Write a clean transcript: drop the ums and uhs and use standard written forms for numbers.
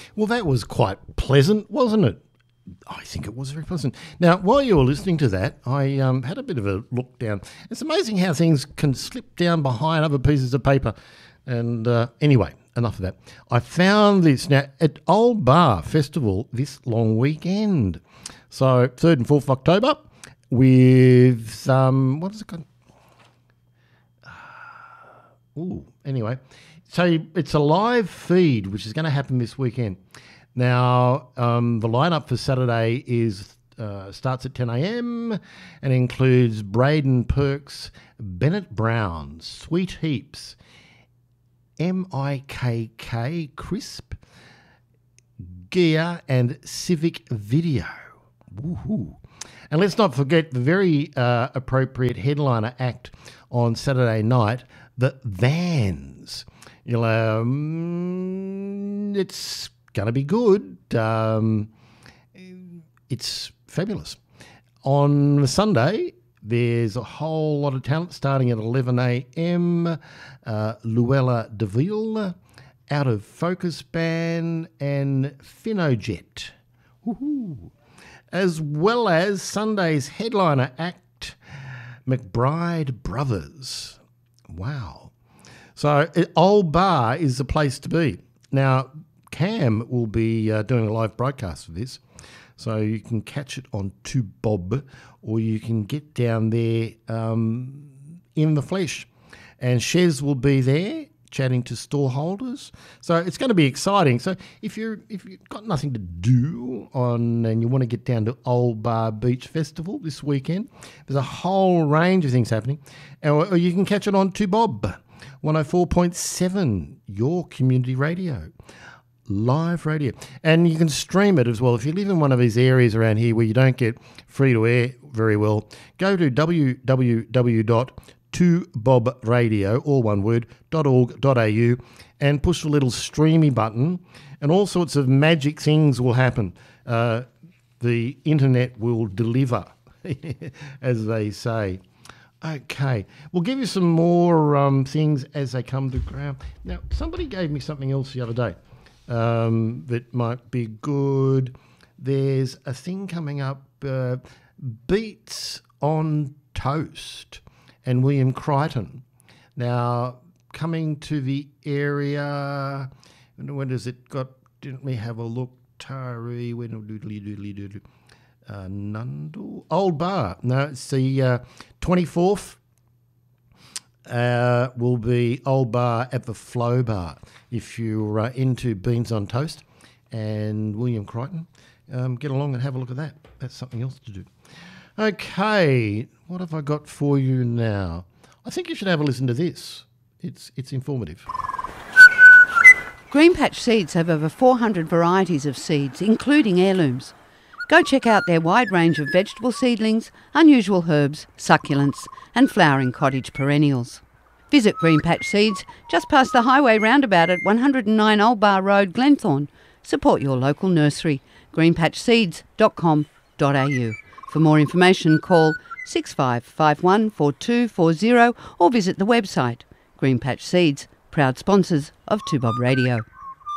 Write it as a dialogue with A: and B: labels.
A: Well, that was quite pleasant, wasn't it? I think it was very pleasant. Now, while you were listening to that, I had a bit of a look down. It's amazing how things can slip down behind other pieces of paper. And anyway, enough of that. I found this now at Old Bar Festival this long weekend. So 3rd and 4th October with, what is it called? Anyway. So it's a live feed, which is going to happen this weekend. Now, the lineup for Saturday is starts at 10 a.m. and includes Braden Perks, Bennett Brown, Sweet Heaps, MIKK, Crisp, Gear, and Civic Video. Woohoo! And let's not forget the very appropriate headliner act on Saturday night, the Vans. You'll, it's going to be good. It's fabulous. On Sunday, there's a whole lot of talent starting at 11 a.m. Luella DeVille, Out of Focus Band, and Finojet. Woohoo! As well as Sunday's headliner act, McBride Brothers. Wow. So Old Bar is the place to be. Now, Cam will be doing a live broadcast of this, so you can catch it on 2Bob, or you can get down there in the flesh. And Shez will be there chatting to store holders. So it's going to be exciting. So if you've got nothing to do and you want to get down to Old Bar Beach Festival this weekend, there's a whole range of things happening. Or you can catch it on 2Bob, 104.7, your community radio. Live radio. And you can stream it as well. If you live in one of these areas around here where you don't get free to air very well, go to www.2bobradio, all one word, .org.au, and push the little streamy button, and all sorts of magic things will happen. The internet will deliver, as they say. Okay, we'll give you some more things as they come to ground. Now, somebody gave me something else the other day that might be good. There's a thing coming up, Beats on Toast, and William Crichton. Now, coming to the area, when does it got, didn't we have a look, Tari, Nundle? Old Bar. No, it's the 24th. Will be Old Bar at the Flow Bar. If you're into Beans on Toast and William Crichton, get along and have a look at that. That's something else to do. Okay, what have I got for you now? I think you should have a listen to this. It's informative.
B: Greenpatch Seeds have over 400 varieties of seeds, including heirlooms. Go check out their wide range of vegetable seedlings, unusual herbs, succulents and flowering cottage perennials. Visit Greenpatch Seeds just past the highway roundabout at 109 Old Bar Road, Glenthorne. Support your local nursery, greenpatchseeds.com.au. For more information, call 6551 4240 or visit the website. Greenpatch Seeds, proud sponsors of 2Bob Radio.